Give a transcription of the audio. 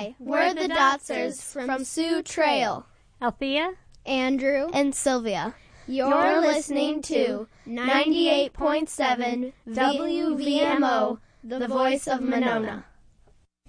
Hi, we're the Dotsers from Sioux Trail. Althea, Andrew, and Sylvia. You're listening to 98.7 WVMO, the voice of Monona.